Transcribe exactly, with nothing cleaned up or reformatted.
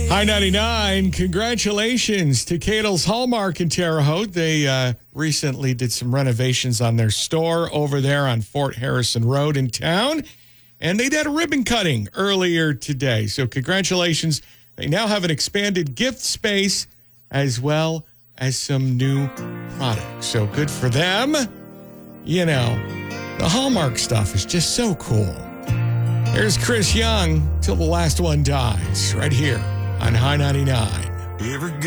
Hi ninety-nine, congratulations to Cadle's Hallmark in Terre Haute. They uh, recently did some renovations on their store over there on Fort Harrison Road in town, and they did a ribbon cutting earlier today. So congratulations. They now have an expanded gift space as well as some new products. So good for them. You know, the Hallmark stuff is just so cool. Here's Chris Young, Till the Last One Dies, right here on High ninety-nine.